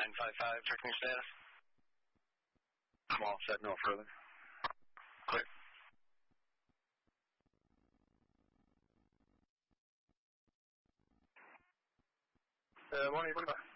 955, checking your status. I'm all set, no further. Clear. Morning, 45.